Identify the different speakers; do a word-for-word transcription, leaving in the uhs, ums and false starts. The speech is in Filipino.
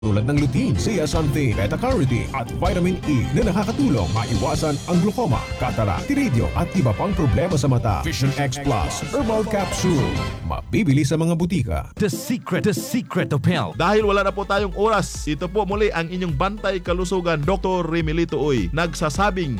Speaker 1: tulad ng lutein, zeaxanthin, beta-carotene at vitamin E na nakakatulong maiwasan ang glaucoma, cataract, tiridyo at iba pang problema sa mata. Vision X Plus Herbal Capsule. Mabibili sa mga butika.
Speaker 2: The secret, the secret of health.
Speaker 3: Dahil wala na po tayong oras, ito po muli ang inyong bantay kalusugan, Doctor Remilito Uy, nagsasabing